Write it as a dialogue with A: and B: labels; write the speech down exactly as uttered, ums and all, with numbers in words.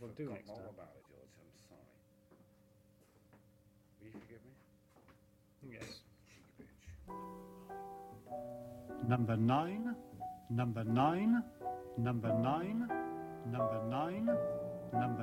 A: I'll do
B: forgotten
A: next
B: all
A: time.
B: about it, George. I'm sorry. Will you forgive me?
A: Yes.
B: Cheeky bitch.
C: Number nine, number nine, number nine, number nine, number